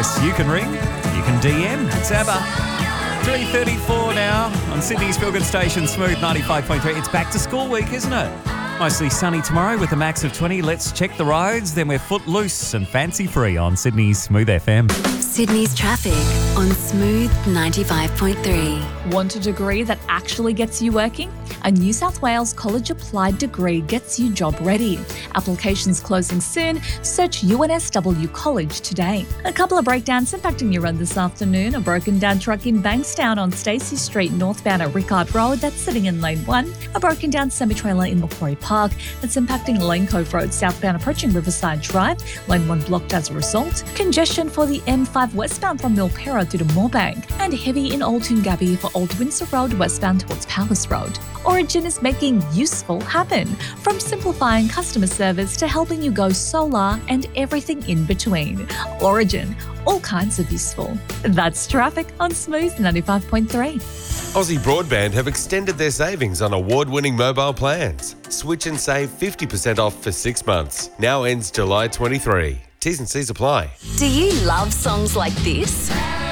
Yes, you can ring, you can DM. It's ABBA. 3:34 now on Sydney's Feel Good Station, Smooth 95.3. It's back to school week, isn't it? Mostly sunny tomorrow with a max of 20. Let's check the roads. Then we're footloose and fancy free on Sydney's Smooth FM. Sydney's traffic on Smooth 95.3. Want a degree that actually gets you working? A New South Wales College Applied degree gets you job ready. Applications closing soon. Search UNSW College today. A couple of breakdowns impacting your run this afternoon. A broken down truck in Bankstown on Stacey Street northbound at Rickard Road that's sitting in lane 1. A broken down semi-trailer in Macquarie Park that's impacting Lane Cove Road southbound approaching Riverside Drive. Lane 1 blocked as a result. Congestion for the M5 westbound from Milperra through to Moorebank. And heavy in Old Toongabbie for Old Windsor Road westbound towards Powers Road. Origin is making useful happen, from simplifying customer service to helping you go solar and everything in between. Origin, all kinds of useful. That's traffic on Smooth 95.3. Aussie Broadband have extended their savings on award-winning mobile plans. Switch and save 50% off for 6 months. Now ends July 23. T's and C's apply. Do you love songs like this?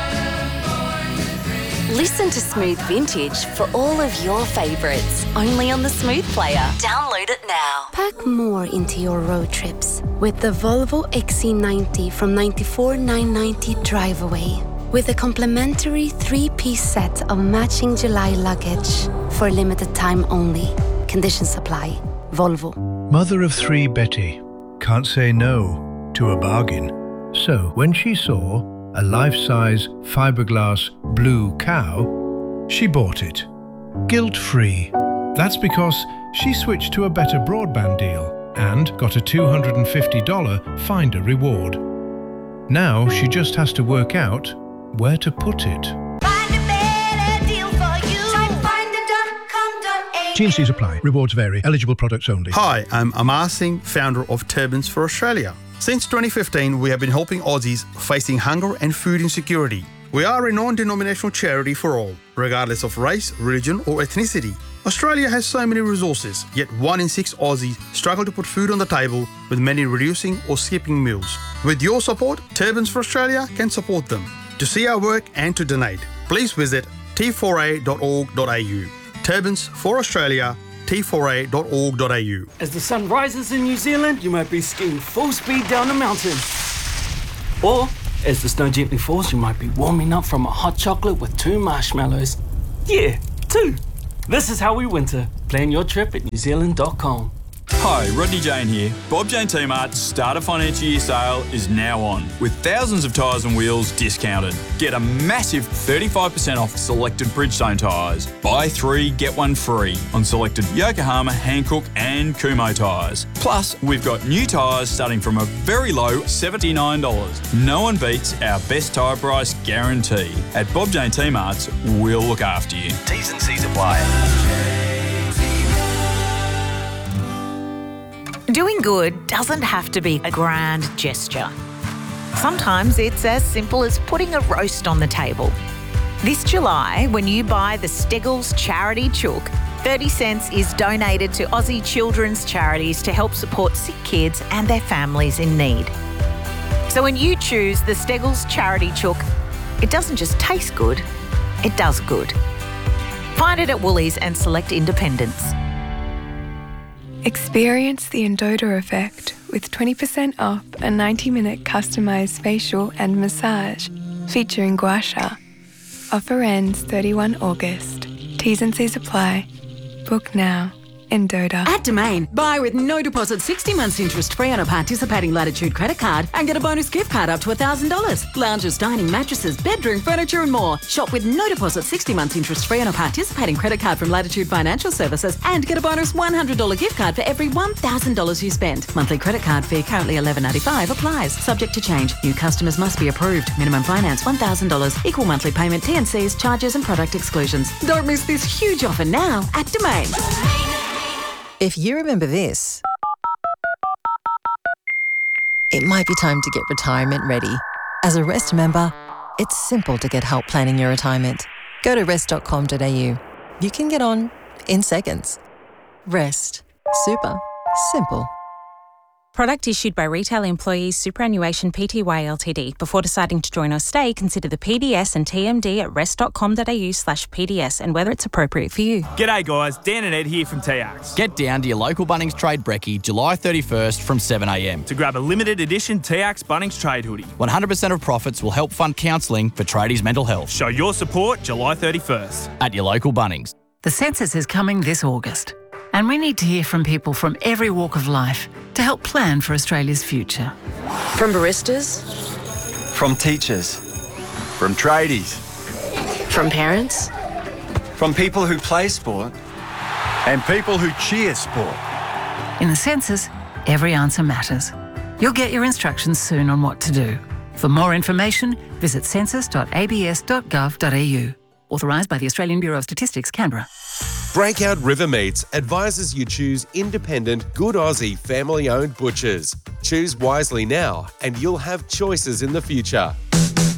Listen to Smooth Vintage for all of your favourites, only on the Smooth Player. Download it now. Pack more into your road trips with the Volvo XC90 from $94,990 Drive Away. With a complimentary 3-piece set of matching July luggage for a limited time only. Conditions apply. Volvo. Mother of 3 Betty can't say no to a bargain. So when she saw a life-size fiberglass blue cow, she bought it. Guilt-free. That's because she switched to a better broadband deal and got a $250 Finder reward. Now she just has to work out where to put it. Find a better deal for you. Try finder.com.au. T&Cs apply. Rewards vary. Eligible products only. Hi, I'm Amar Singh, founder of Turbans for Australia. Since 2015, we have been helping Aussies facing hunger and food insecurity. We are a non-denominational charity for all, regardless of race, religion or ethnicity. Australia has so many resources, yet 1 in 6 Aussies struggle to put food on the table, with many reducing or skipping meals. With your support, Turbans for Australia can support them. To see our work and to donate, please visit t4a.org.au. Turbans for Australia, t4a.org.au. As the sun rises in New Zealand, you might be skiing full speed down a mountain. Or, as the snow gently falls, you might be warming up from a hot chocolate with 2 marshmallows. Yeah, 2. This is how we winter. Plan your trip at newzealand.com. Hi, Rodney Jane here. Bob Jane T-Mart's Starter Financial Year sale is now on, with thousands of tyres and wheels discounted. Get a massive 35% off selected Bridgestone tyres. Buy 3, get 1 free on selected Yokohama, Hankook and Kumho tyres. Plus, we've got new tyres starting from a very low $79. No one beats our best tyre price guarantee. At Bob Jane T-Mart's, we'll look after you. T's and C's apply. Doing good doesn't have to be a grand gesture. Sometimes it's as simple as putting a roast on the table. This July, when you buy the Steggles Charity Chook, 30 cents is donated to Aussie children's charities to help support sick kids and their families in need. So when you choose the Steggles Charity Chook, it doesn't just taste good, it does good. Find it at Woolies and select independents. Experience the Endota effect with 20% off a 90-minute customised facial and massage featuring Gua Sha. Offer ends 31 August. T's and C's apply. Book now. Endota. At Domain, buy with no deposit 60 months interest free on a participating Latitude credit card and get a bonus gift card up to $1,000. Lounges, dining, mattresses, bedroom, furniture and more. Shop with no deposit 60 months interest free on a participating credit card from Latitude Financial Services and get a bonus $100 gift card for every $1,000 you spend. Monthly credit card fee currently $11.95 applies. Subject to change. New customers must be approved. Minimum finance $1,000. Equal monthly payment, T&Cs, charges and product exclusions. Don't miss this huge offer now at Domain. If you remember this, it might be time to get retirement ready. As a REST member, it's simple to get help planning your retirement. Go to rest.com.au. You can get on in seconds. REST. Super simple. Product issued by Retail Employees Superannuation Pty Ltd. Before deciding to join or stay, consider the PDS and TMD at rest.com.au/PDS and whether it's appropriate for you. G'day guys, Dan and Ed here from TX. Get down to your local Bunnings Trade Brekkie July 31st from 7am to grab a limited edition TX Bunnings Trade hoodie. 100% of profits will help fund counselling for tradies' mental health. Show your support July 31st. At your local Bunnings. The census is coming this August, and we need to hear from people from every walk of life to help plan for Australia's future. From baristas, from teachers, from tradies, from parents, from people who play sport, and people who cheer sport. In the census, every answer matters. You'll get your instructions soon on what to do. For more information, visit census.abs.gov.au. Authorised by the Australian Bureau of Statistics, Canberra. Breakout River Meats advises you choose independent, good Aussie, family-owned butchers. Choose wisely now and you'll have choices in the future.